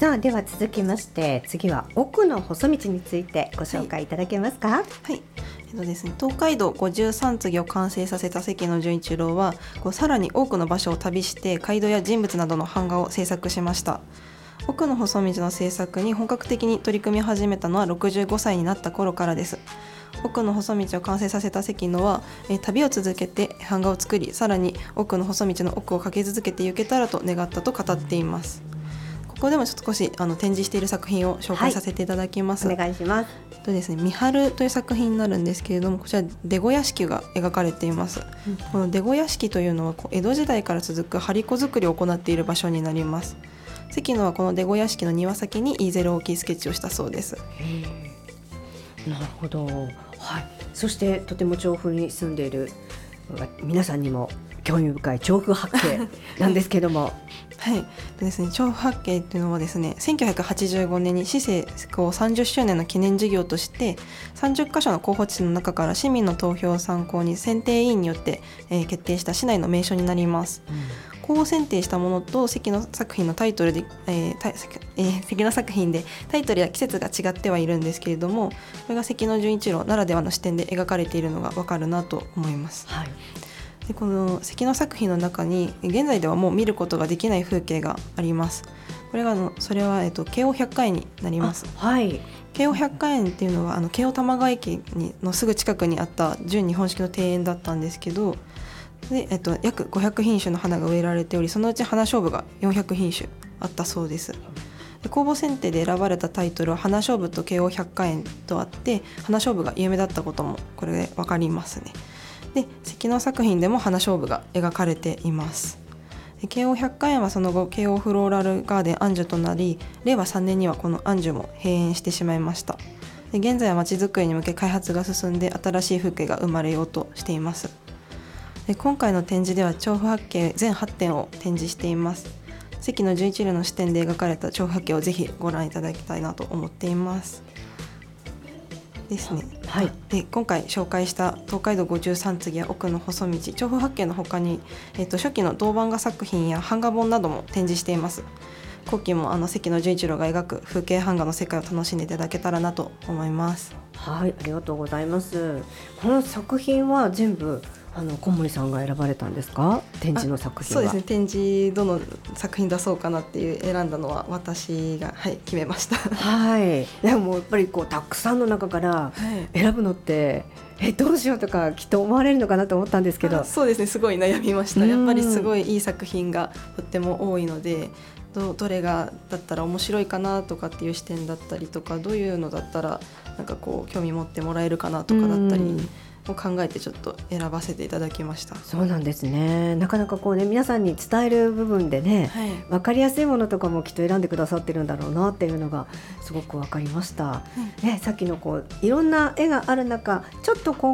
さあでは続きまして次は奥の細道についてご紹介いただけますか？ はい、ですね、東海道53次を完成させた関野純一郎はさらに多くの場所を旅して街道や人物などの版画を制作しました。奥の細道の制作に本格的に取り組み始めたのは65歳になった頃からです。奥の細道を完成させた関野は、旅を続けて版画を作り、さらに奥の細道の奥を駆け続けて行けたらと願ったと語っています。ここでも少し展示している作品を紹介させていただきます。 お願いします。 ですね、見張るという作品になるんですけれども、こちら出小屋敷が描かれています。この出小屋敷というのは江戸時代から続く張り子作りを行っている場所になります。関野はこの出小屋敷の庭先にイーゼル大きいスケッチをしたそうです。 なるほど、はい、そしてとても調布に住んでいる皆さんにも興味深い調布八景なんですけどもはいですね、調布八景というのはですね、1985年に市政30周年の記念事業として30カ所の候補地の中から市民の投票を参考に選定委員によって、決定した市内の名所になります。候補選定したものと関の作品のタイトルで、関の作品でタイトルや季節が違ってはいるんですけれども、これが関野純一郎ならではの視点で描かれているのが分かるなと思います。はい、でこの関の作品の中に現在ではもう見ることができない風景があります。それは、京王百貨園になります。はい、京王百貨園っていうのは京王玉川駅のすぐ近くにあった純日本式の庭園だったんですけど、で、約500品種の花が植えられており、そのうち花菖蒲が400品種あったそうです。で公募選定で選ばれたタイトルは花菖蒲と京王百貨園とあって、花菖蒲が有名だったこともこれで分かりますね。で関の作品でも花菖蒲が描かれています。京王百貨園はその後京王フローラルガーデンアンジュとなり、令和3年にはこのアンジュも閉園してしまいました。で現在はまちづくりに向け開発が進んで新しい風景が生まれようとしています。で今回の展示では調布八景全8点を展示しています。関野純一郎の視点で描かれた調布八景をぜひご覧いただきたいなと思っていますですね。はい、で今回紹介した東海道53次や奥の細道、調布八景の他に、初期の銅版画作品や版画本なども展示しています。後期も関野純一郎が描く風景版画の世界を楽しんでいただけたらなと思います。 はい、ありがとうございます。この作品は全部小森さんが選ばれたんですか？展示の作品は。 そうですね、展示どの作品出そうかなっていう選んだのは私が、決めました。 はい、でもやっぱりたくさんの中から選ぶのって、どうしようとかきっと思われるのかなと思ったんですけど。 そうですね、すごい悩みました。やっぱりすごいいい作品がとっても多いので、どれがだったら面白いかなとかっていう視点だったりとか、どういうのだったらなんか興味持ってもらえるかなとかだったりを考えてちょっと選ばせていただきました。 そうなんですね。なかなか皆さんに伝える部分でね、分かりやすいものとかもきっと選んでくださってるんだろうなっていうのがすごく分かりました。さっきのいろんな絵がある中、ちょっと今